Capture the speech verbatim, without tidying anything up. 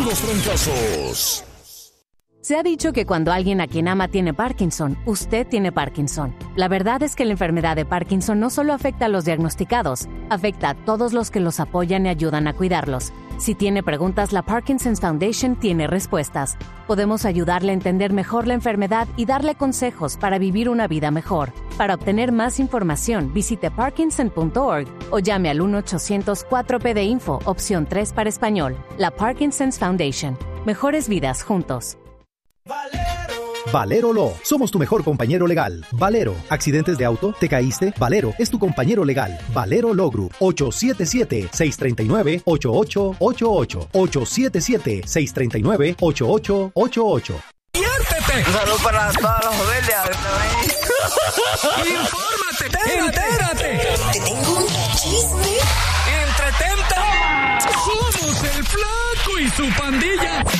los trancazos. Se ha dicho que cuando alguien a quien ama tiene Parkinson, usted tiene Parkinson. La verdad es que la enfermedad de Parkinson no solo afecta a los diagnosticados, afecta a todos los que los apoyan y ayudan a cuidarlos. Si tiene preguntas, la Parkinson's Foundation tiene respuestas. Podemos ayudarle a entender mejor la enfermedad y darle consejos para vivir una vida mejor. Para obtener más información, visite parkinson punto org o llame al uno ochocientos cuatro P de Info, opción tres para español. La Parkinson's Foundation. Mejores vidas juntos. Valero Law. Somos tu mejor compañero legal. Valero. ¿Accidentes de auto? ¿Te caíste? Valero es tu compañero legal. Valero Law Group. ocho siete siete, seis tres nueve, ocho ocho ocho ocho. ocho siete siete, seis tres nueve, ocho ocho ocho ocho. ¡Diviértete! Salud para todas las familias. ¡Infórmate! ¡Entérate! Te tengo un chisme. ¡Entretente! ¡Somos el Flaco y su pandilla!